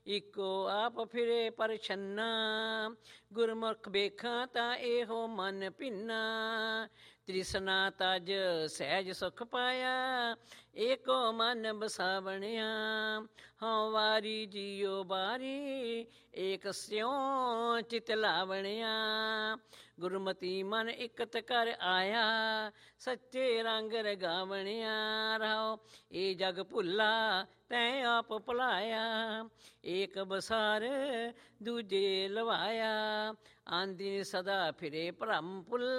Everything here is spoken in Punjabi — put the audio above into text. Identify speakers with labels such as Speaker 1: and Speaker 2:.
Speaker 1: ਇੱਕੋ ਆਪ ਫਿਰੇ ਪਰਛੰਨਾ। ਗੁਰਮੁਖ ਵੇਖਾਂ ਤਾਂ ਇਹੋ ਮਨ ਭਿੰਨਾ। ਤ੍ਰਿਸ਼ਨਾ ਤਜ ਸਹਿਜ ਸੁਖ ਪਾਇਆ, ਏਕੋ ਮਨ ਬਸਾਵਣਿਆ। ਹਉ ਵਾਰੀ ਜੀਉ ਬਾਰੀ, ਏਕ ਸਿਉ ਚਿਤ ਲਾਵਣਿਆ। ਗੁਰਮਤੀ ਮਨ ਇਕਤ ਕਰ ਆਇਆ, ਸੱਚੇ ਰੰਗ ਰਗਾਵਣਿਆ। ਰਹਾਉ ਇਹ ਜਗ ਭੁੱਲਾ, ਤੈਂ ਆਪ ਭੁਲਾਇਆ। ਏਕ ਬਸਾਰ ਦੂਜੇ ਲਵਾਇਆ, ਆਂਦੀ ਸਦਾ ਫਿਰੇ ਭਰਮ ਭੁੱਲਾ।